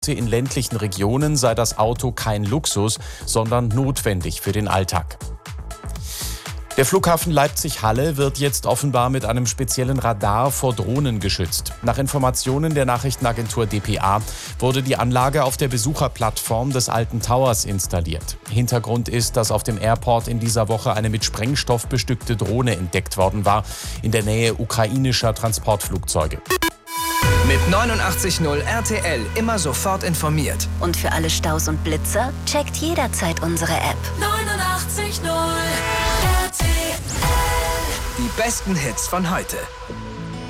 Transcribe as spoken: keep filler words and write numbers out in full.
In ländlichen Regionen sei das Auto kein Luxus, sondern notwendig für den Alltag. Der Flughafen Leipzig-Halle wird jetzt offenbar mit einem speziellen Radar vor Drohnen geschützt. Nach Informationen der Nachrichtenagentur D P A wurde die Anlage auf der Besucherplattform des alten Towers installiert. Hintergrund ist, dass auf dem Airport in dieser Woche eine mit Sprengstoff bestückte Drohne entdeckt worden war, in der Nähe ukrainischer Transportflugzeuge. Mit neunundachtzig Komma null R T L immer sofort informiert. Und für alle Staus und Blitzer checkt jederzeit unsere App. neunundachtzig Komma null R T L. Die besten Hits von heute.